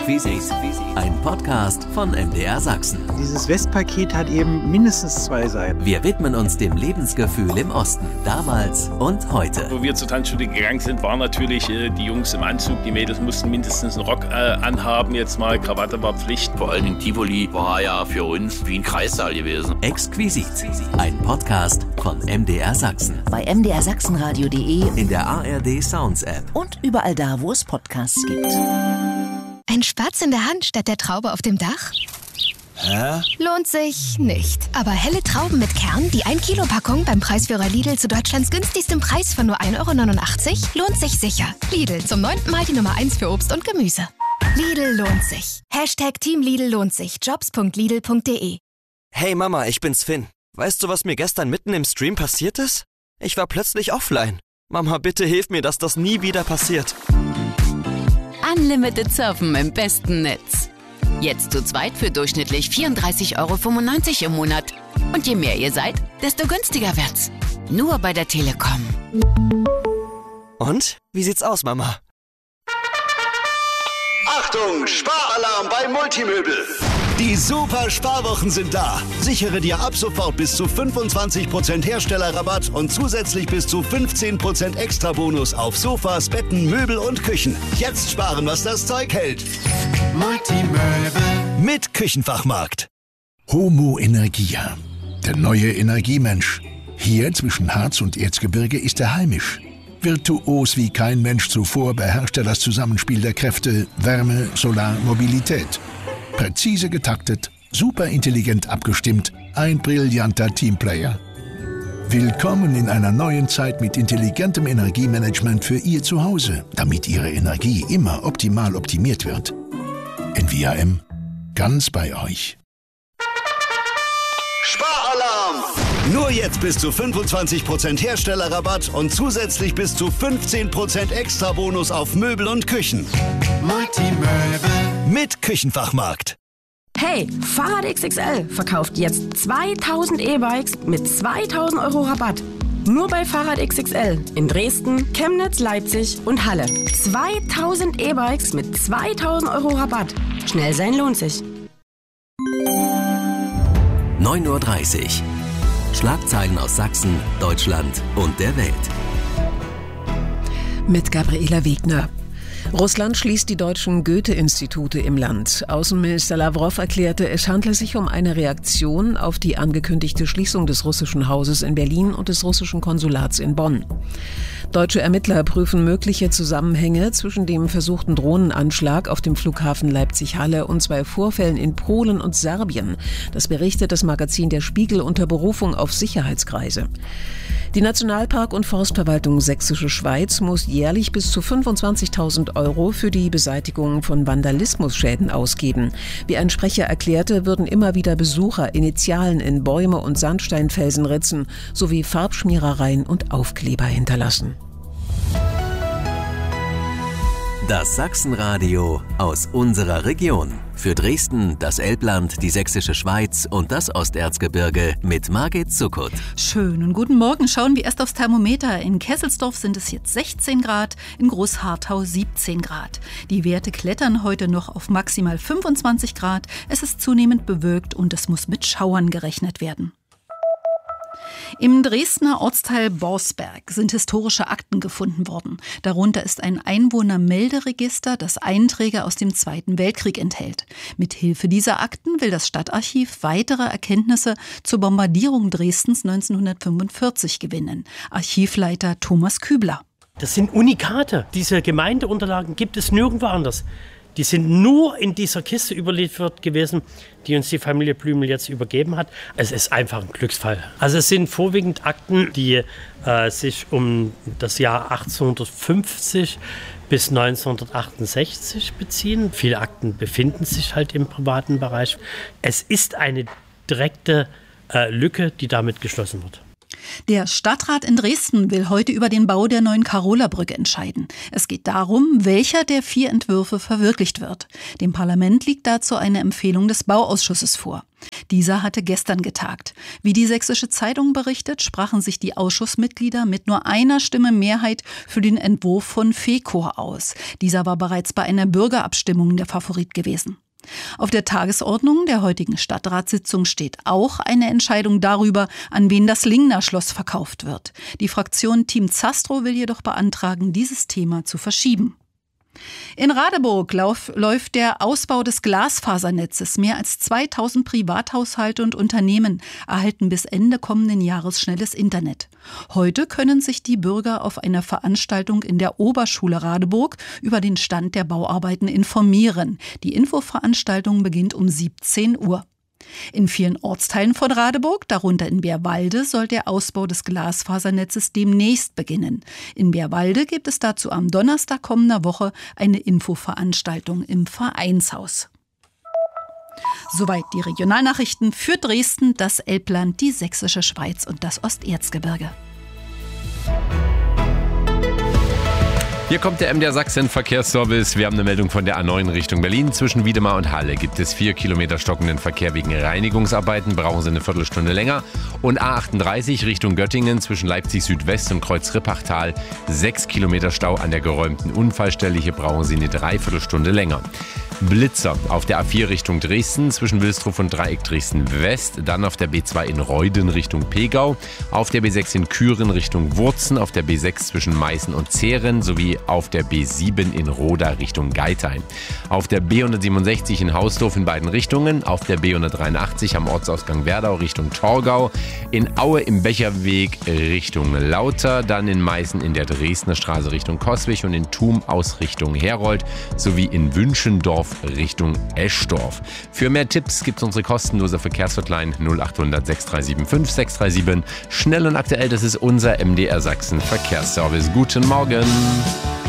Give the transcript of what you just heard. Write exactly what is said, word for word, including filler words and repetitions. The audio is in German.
Exquisit, ein Podcast von M D R Sachsen. Dieses Westpaket hat eben mindestens zwei Seiten. Wir widmen uns dem Lebensgefühl im Osten, damals und heute. Wo wir zur Tanzschule gegangen sind, waren natürlich äh, die Jungs im Anzug, die Mädels mussten mindestens einen Rock äh, anhaben, jetzt mal Krawatte war Pflicht. Vor allem in Tivoli war ja für uns wie ein Kreissaal gewesen. Exquisit, ein Podcast von M D R Sachsen. Bei m d r sachsenradio punkt de, in der A R D Sounds App und überall da, wo es Podcasts gibt. Ein Spatz in der Hand statt der Traube auf dem Dach? Hä? Lohnt sich nicht. Aber helle Trauben mit Kern, die ein Kilo Packung beim Preisführer Lidl zu Deutschlands günstigstem Preis von nur ein Euro neunundachtzig, lohnt sich sicher. Lidl, zum neunten Mal die Nummer eins für Obst und Gemüse. Lidl lohnt sich. Hashtag Team Lidl lohnt sich. jobs punkt lidl punkt de. Hey Mama, ich bin's Finn. Weißt du, was mir gestern mitten im Stream passiert ist? Ich war plötzlich offline. Mama, bitte hilf mir, dass das nie wieder passiert. Unlimited Surfen im besten Netz. Jetzt zu zweit für durchschnittlich vierunddreißig Euro fünfundneunzig im Monat. Und je mehr ihr seid, desto günstiger wird's. Nur bei der Telekom. Und? Wie sieht's aus, Mama? Achtung, Sparalarm bei Multimöbel. Die super Sparwochen sind da. Sichere dir ab sofort bis zu fünfundzwanzig Prozent Herstellerrabatt und zusätzlich bis zu fünfzehn Prozent Extrabonus auf Sofas, Betten, Möbel und Küchen. Jetzt sparen, was das Zeug hält. Multimöbel mit Küchenfachmarkt. Homo Energia, der neue Energiemensch. Hier zwischen Harz und Erzgebirge ist er heimisch. Virtuos wie kein Mensch zuvor beherrscht er das Zusammenspiel der Kräfte Wärme, Solar, Mobilität. Präzise getaktet, super intelligent abgestimmt, ein brillanter Teamplayer. Willkommen in einer neuen Zeit mit intelligentem Energiemanagement für Ihr Zuhause, damit Ihre Energie immer optimal optimiert wird. N V A M, ganz bei euch. Sparalarm! Nur jetzt bis zu fünfundzwanzig Prozent Herstellerrabatt und zusätzlich bis zu fünfzehn Prozent Extrabonus auf Möbel und Küchen. Multimöbel mit Küchenfachmarkt. Hey, Fahrrad X X L verkauft jetzt zweitausend E-Bikes mit zweitausend Euro Rabatt. Nur bei Fahrrad X X L in Dresden, Chemnitz, Leipzig und Halle. zweitausend E-Bikes mit zweitausend Euro Rabatt. Schnell sein lohnt sich. neun Uhr dreißig. Schlagzeilen aus Sachsen, Deutschland und der Welt. Mit Gabriela Wegner. Russland schließt die deutschen Goethe-Institute im Land. Außenminister Lawrow erklärte, es handle sich um eine Reaktion auf die angekündigte Schließung des russischen Hauses in Berlin und des russischen Konsulats in Bonn. Deutsche Ermittler prüfen mögliche Zusammenhänge zwischen dem versuchten Drohnenanschlag auf dem Flughafen Leipzig-Halle und zwei Vorfällen in Polen und Serbien. Das berichtet das Magazin Der Spiegel unter Berufung auf Sicherheitskreise. Die Nationalpark- und Forstverwaltung Sächsische Schweiz muss jährlich bis zu fünfundzwanzigtausend Euro für die Beseitigung von Vandalismusschäden ausgeben. Wie ein Sprecher erklärte, würden immer wieder Besucher Initialen in Bäume und Sandsteinfelsen ritzen, sowie Farbschmierereien und Aufkleber hinterlassen. Das Sachsenradio aus unserer Region. Für Dresden, das Elbland, die Sächsische Schweiz und das Osterzgebirge mit Margit Zuckert. Schönen guten Morgen. Schauen wir erst aufs Thermometer. In Kesselsdorf sind es jetzt sechzehn Grad, in Großharthau siebzehn Grad. Die Werte klettern heute noch auf maximal fünfundzwanzig Grad. Es ist zunehmend bewölkt und es muss mit Schauern gerechnet werden. Im Dresdner Ortsteil Borsberg sind historische Akten gefunden worden. Darunter ist ein Einwohnermelderegister, das Einträge aus dem Zweiten Weltkrieg enthält. Mit Hilfe dieser Akten will das Stadtarchiv weitere Erkenntnisse zur Bombardierung Dresdens neunzehnhundertfünfundvierzig gewinnen. Archivleiter Thomas Kübler. Das sind Unikate. Diese Gemeindeunterlagen gibt es nirgendwo anders. Die sind nur in dieser Kiste überliefert gewesen, die uns die Familie Blümel jetzt übergeben hat. Es ist einfach ein Glücksfall. Also es sind vorwiegend Akten, die äh, sich um das Jahr achtzehnhundertfünfzig bis neunzehnhundertachtundsechzig beziehen. Viele Akten befinden sich halt im privaten Bereich. Es ist eine direkte äh, Lücke, die damit geschlossen wird. Der Stadtrat in Dresden will heute über den Bau der neuen Karola-Brücke entscheiden. Es geht darum, welcher der vier Entwürfe verwirklicht wird. Dem Parlament liegt dazu eine Empfehlung des Bauausschusses vor. Dieser hatte gestern getagt. Wie die Sächsische Zeitung berichtet, sprachen sich die Ausschussmitglieder mit nur einer Stimme Mehrheit für den Entwurf von Fekor aus. Dieser war bereits bei einer Bürgerabstimmung der Favorit gewesen. Auf der Tagesordnung der heutigen Stadtratssitzung steht auch eine Entscheidung darüber, an wen das Lingner Schloss verkauft wird. Die Fraktion Team Zastro will jedoch beantragen, dieses Thema zu verschieben. In Radeburg lauf, läuft der Ausbau des Glasfasernetzes. Mehr als zweitausend Privathaushalte und Unternehmen erhalten bis Ende kommenden Jahres schnelles Internet. Heute können sich die Bürger auf einer Veranstaltung in der Oberschule Radeburg über den Stand der Bauarbeiten informieren. Die Infoveranstaltung beginnt um siebzehn Uhr. In vielen Ortsteilen von Radeburg, darunter in Bärwalde, soll der Ausbau des Glasfasernetzes demnächst beginnen. In Bärwalde gibt es dazu am Donnerstag kommender Woche eine Infoveranstaltung im Vereinshaus. Soweit die Regionalnachrichten für Dresden, das Elbland, die Sächsische Schweiz und das Osterzgebirge. Hier kommt der M D R Sachsen Verkehrsservice. Wir haben eine Meldung von der A neun Richtung Berlin. Zwischen Wiedemar und Halle gibt es vier Kilometer stockenden Verkehr wegen Reinigungsarbeiten. Brauchen Sie eine Viertelstunde länger. Und A achtunddreißig Richtung Göttingen zwischen Leipzig Südwest und Kreuz-Rippachtal. Sechs Kilometer Stau an der geräumten Unfallstelle. Hier brauchen Sie eine Dreiviertelstunde länger. Blitzer auf der A vier Richtung Dresden zwischen Wilsdruff und Dreieck Dresden West, dann auf der B zwei in Reuden Richtung Pegau, auf der B sechs in Küren Richtung Wurzen, auf der B sechs zwischen Meißen und Zehren sowie auf der B sieben in Roda Richtung Geithain. Auf der B hundertsiebenundsechzig in Hausdorf in beiden Richtungen, auf der B hundertdreiundachtzig am Ortsausgang Werdau Richtung Torgau, in Aue im Becherweg Richtung Lauter, dann in Meißen in der Dresdner Straße Richtung Coswig und in Thum aus Richtung Herold sowie in Wünschendorf Richtung Eschdorf. Für mehr Tipps gibt es unsere kostenlose Verkehrshotline null acht hundert sechs drei sieben fünf sechs drei sieben. Schnell und aktuell, das ist unser M D R Sachsen Verkehrsservice. Guten Morgen.